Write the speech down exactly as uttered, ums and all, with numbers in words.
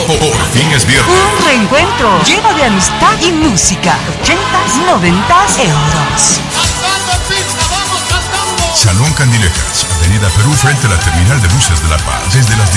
Por fin es viernes. Un reencuentro lleno de amistad y música. Ochentas, noventas, euros. Salón Candilejas, Avenida Perú, frente a la terminal de buses de La Paz. Desde las